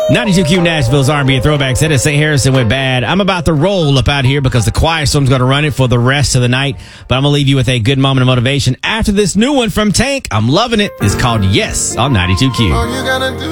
92Q Nashville's R&B and Throwbacks. That is St. Harrison with Bad. I'm about to roll up out here because the Quiet Storm's going to run it for the rest of the night. But I'm going to leave you with a good moment of motivation after this new one from Tank. I'm loving it. It's called Yes on 92Q. All you gotta do